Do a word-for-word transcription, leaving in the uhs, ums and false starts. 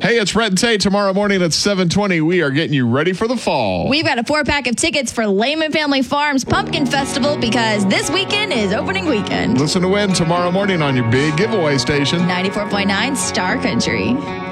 Hey, it's Brett and Tay. Tomorrow morning at seven twenty, we are getting you ready for the fall. We've got a four-pack of tickets for Lehman Family Farms Pumpkin Festival because this weekend is opening weekend. Listen to win tomorrow morning on your big giveaway station. ninety-four point nine Star Country.